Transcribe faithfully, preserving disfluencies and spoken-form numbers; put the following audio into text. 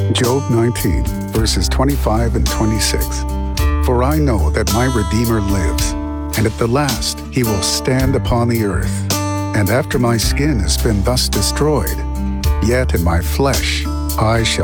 Job nineteen, verses twenty-five and twenty-six. For I know that my Redeemer lives, and at the last he will stand upon the earth. And after my skin has been thus destroyed, yet in my flesh I shall